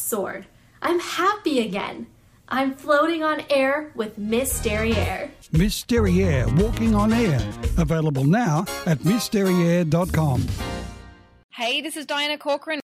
soared. I'm happy again. I'm floating on air with Miss Derriere. Miss Derriere, walking on air. Available now at missderriere.com. Hey, this is Diana Corcoran.